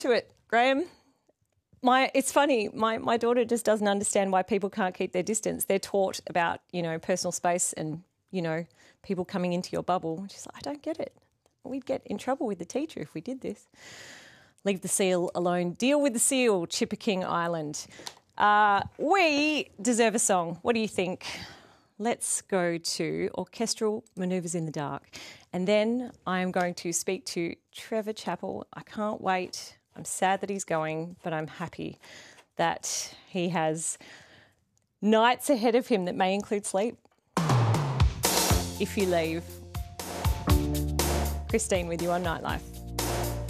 To it, Graham. It's funny, my daughter just doesn't understand why people can't keep their distance. They're taught about, personal space and, people coming into your bubble. She's like, I don't get it. We'd get in trouble with the teacher if we did this. Leave the seal alone. Deal with the seal, Chipperking Island. We deserve a song. What do you think? Let's go to Orchestral Manoeuvres in the Dark. And then I'm going to speak to Trevor Chappell. I can't wait. I'm sad that he's going, but I'm happy that he has nights ahead of him that may include sleep. If you leave. Christine with you on Nightlife.